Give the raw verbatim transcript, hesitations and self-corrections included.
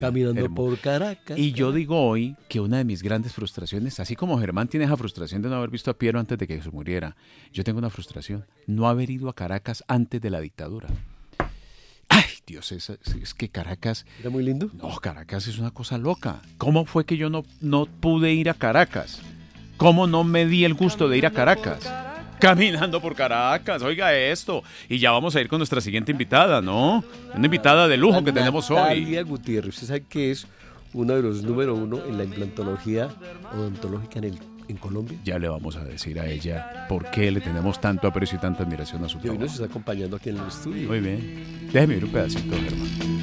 Caminando Hermo- por Caracas. Y yo digo hoy que una de mis grandes frustraciones, así como Germán tiene esa frustración de no haber visto a Piero antes de que se muriera, yo tengo una frustración, no haber ido a Caracas antes de la dictadura. Ay, Dios, es, es que Caracas, ¿Era muy lindo? no, Caracas es una cosa loca. ¿Cómo fue que yo no, no pude ir a Caracas? ¿Cómo no me di el gusto de ir a Caracas? Caminando por Caracas, oiga esto. Y ya vamos a ir con nuestra siguiente invitada, ¿no? Una invitada de lujo que tenemos hoy. Natalia Gutiérrez. Usted sabe que es uno de los número uno en la implantología odontológica en, el, en Colombia. Ya le vamos a decir a ella por qué le tenemos tanto aprecio y tanta admiración a su Y hoy nos trabajo. está acompañando aquí en el estudio. Muy bien. Déjeme ver un pedacito, Germán.